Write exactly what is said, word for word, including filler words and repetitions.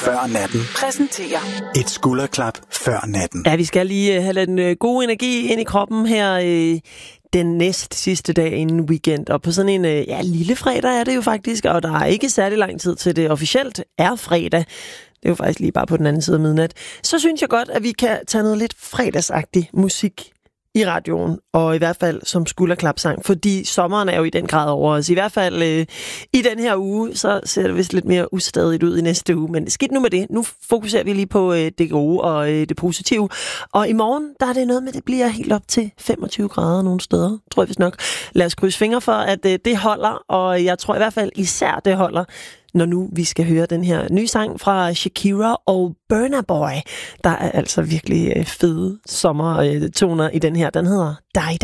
før natten præsenterer et skulderklap før natten. Ja, vi skal lige have den gode energi ind i kroppen her øh, den næst sidste dag inden weekend. Og på sådan en øh, ja, lille fredag er det jo faktisk, og der er ikke særlig lang tid til det officielt er fredag. Det er jo faktisk lige bare på den anden side af midnat. Så synes jeg godt, at vi kan tage noget lidt fredagsagtig musik i radioen, og i hvert fald som skulderklapsang, fordi sommeren er jo i den grad over os. I hvert fald øh, i den her uge, så ser det vist lidt mere ustadigt ud i næste uge, men skidt nu med det. Nu fokuserer vi lige på øh, det gode og øh, det positive. Og i morgen, der er det noget med, det bliver helt op til femogtyve grader nogle steder, tror jeg vist nok. Lad os krydse fingre for, at øh, det holder, og jeg tror i hvert fald især, det holder, når nu vi skal høre den her nye sang fra Shakira og Burna Boy. Der er altså virkelig fede sommertoner i den her. Den hedder Die